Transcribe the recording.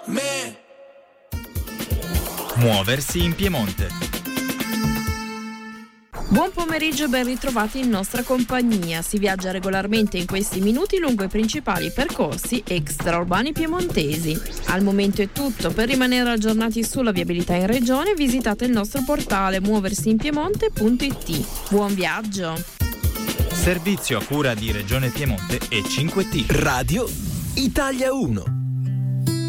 Muoversi in Piemonte. Buon pomeriggio e ben ritrovati in nostra compagnia. Si viaggia regolarmente in questi minuti lungo i principali percorsi extraurbani piemontesi. Al momento è tutto. Per rimanere aggiornati sulla viabilità in regione visitate il nostro portale muoversiinpiemonte.it. Buon viaggio! Servizio a cura di Regione Piemonte e 5T. Radio Italia 1.